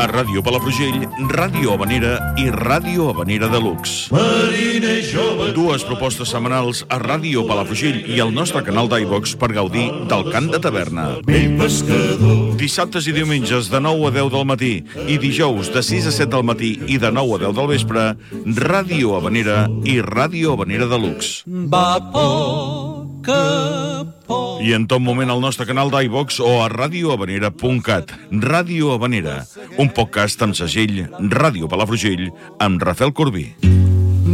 A Ràdio Palafrugell, Ràdio Havanera i Ràdio Havanera Deluxe. Mariner jove. Dues propostes setmanals a Ràdio Palafrugell i al nostre canal d'iVox per gaudir del cant de taverna. Vell pescador. Dissabtes i diumenges de 9 a 10 del matí i dijous de 6 a 7 del matí i de 9 a 10 del vespre, Ràdio Havanera i Ràdio Havanera Deluxe. Va poc a poc. I en tot moment al nostre canal d'iVox o a radiohavanera.cat. Ràdio Havanera, un podcast amb segell Ràdio Palafrugell amb Rafael Corbí.